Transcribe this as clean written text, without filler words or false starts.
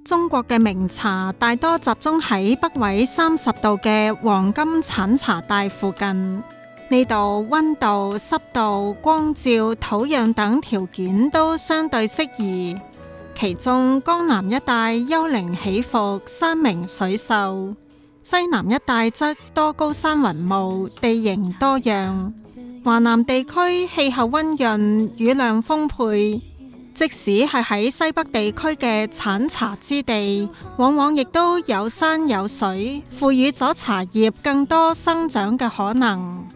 中國嘅名茶大多集中喺北緯30度嘅黃金產茶帶附近，呢度溫度、濕度、光照、土壤等條件都相對適宜。其中江南一帶丘陵起伏，山明水秀；西南一帶則多高山雲霧，地形多樣。華南地區氣候溫潤，雨量豐沛。即使係喺西北地區嘅產茶之地，往往亦都有山有水，賦予咗茶葉更多生長嘅可能。